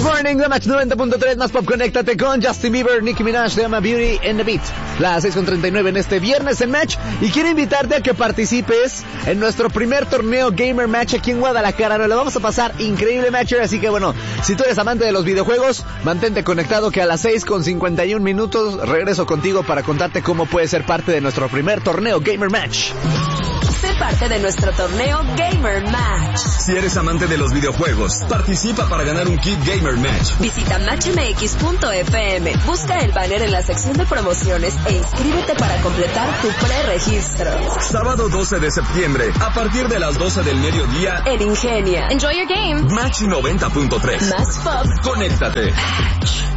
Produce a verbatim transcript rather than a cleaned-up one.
Morning, The Match noventa punto tres, más pop, conéctate con Justin Bieber, Nicki Minaj, se llama Beauty and the Beat. Las seis con treinta y nueve en este viernes en Match. Y quiero invitarte a que participes en nuestro primer torneo Gamer Match aquí en Guadalajara. Nos lo vamos a pasar increíble, Matcher. Así que bueno, si tú eres amante de los videojuegos, mantente conectado que a las seis con cincuenta y un minutos regreso contigo para contarte cómo puedes ser parte de nuestro primer torneo Gamer Match. Sé parte de nuestro torneo Gamer Match. Si eres amante de los videojuegos, participa para ganar un kit Gamer Match. Visita match m x punto f m, busca el banner en la sección de promociones e inscríbete para completar tu preregistro. Sábado doce de septiembre, a partir de las doce del mediodía, en Ingenia. Enjoy your game. Match noventa punto tres. Más pop. Conéctate. Match.